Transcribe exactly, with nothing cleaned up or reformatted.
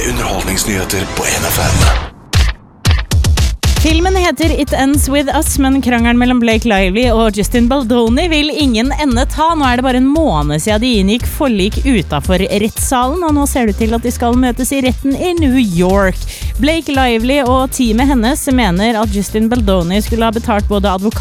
med underholdningsnyheter på N F M. Filmen heter It Ends With Us, men krangelen mellom Blake Lively og Justin Baldoni vil ingen ende ta. Nå er det bare en måned siden de inngikk forlik utenfor rettssalen, og nå ser det til at de skal møtes i retten i New York. Blake Lively og teamet hennes mener at Justin Baldoni skulle ha betalt både advokat